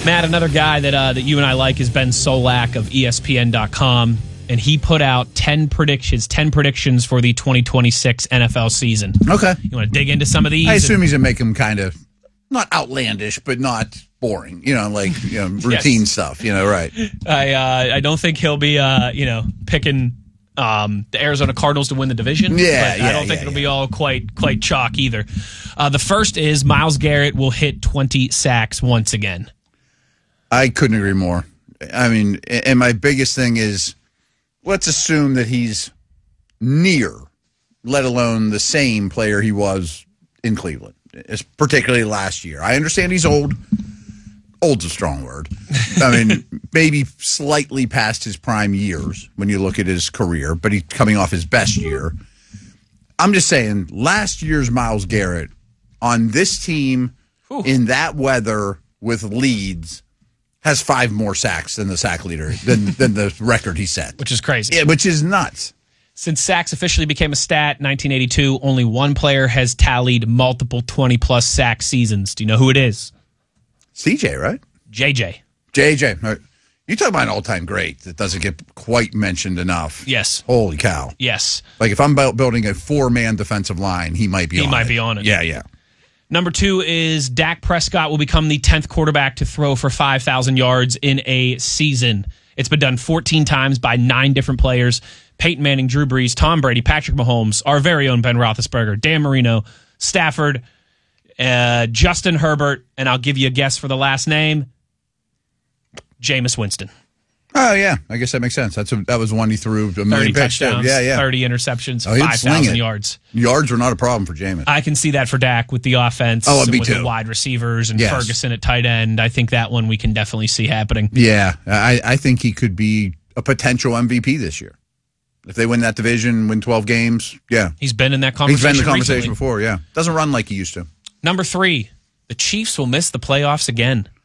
Matt, another guy that you and I like is Ben Solak of ESPN.com, and he put out 10 predictions for the 2026 NFL season. Okay. You want to dig into some of these? I assume he's going to make them kind of, not outlandish, but not boring, routine stuff, right. I don't think he'll be, picking the Arizona Cardinals to win the division. I don't think it'll be all quite chalk either. The first is Myles Garrett will hit 20 sacks once again. I couldn't agree more. I mean, and my biggest thing is, let's assume that he's near, let alone the same player he was in Cleveland, particularly last year. I understand he's old. Old's a strong word. I mean, maybe slightly past his prime years when you look at his career, but he's coming off his best year. I'm just saying, last year's Myles Garrett on this team in that weather with leads has 5 more sacks than the sack leader, than the record he set. Which is crazy. Yeah, which is nuts. Since sacks officially became a stat in 1982, only one player has tallied multiple 20-plus sack seasons. Do you know who it is? CJ, right? JJ. JJ. You talk about an all-time great that doesn't get quite mentioned enough. Yes. Holy cow. Yes. Like if I'm building a 4-man defensive line, he might be on it. He might be on it. Yeah. Number 2 is Dak Prescott will become the 10th quarterback to throw for 5,000 yards in a season. It's been done 14 times by 9 different players. Peyton Manning, Drew Brees, Tom Brady, Patrick Mahomes, our very own Ben Roethlisberger, Dan Marino, Stafford, Justin Herbert, and I'll give you a guess for the last name, Jameis Winston. Oh, yeah. I guess that makes sense. That was one he threw. 30 touchdowns, yeah. 30 interceptions, 5,000 yards. Yards were not a problem for Jameis. I can see that for Dak with the offense. Oh, and me with too. the wide receivers and Ferguson at tight end. I think that one we can definitely see happening. Yeah. I think he could be a potential MVP this year. If they win that division, win 12 games, yeah. He's been in that conversation. He's been in the conversation recently. before, yeah. Doesn't run like he used to. Number 3, the Chiefs will miss the playoffs again.